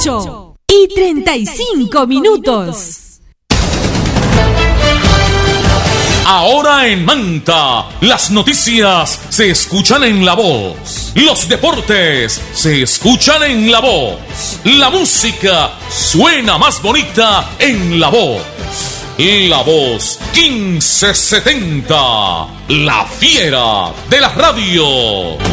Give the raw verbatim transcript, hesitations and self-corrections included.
ocho y treinta y cinco minutos. Ahora en Manta, las noticias se escuchan en La Voz. Los deportes se escuchan en La Voz. La música suena más bonita en La Voz. La Voz quince setenta, la fiera de la radio.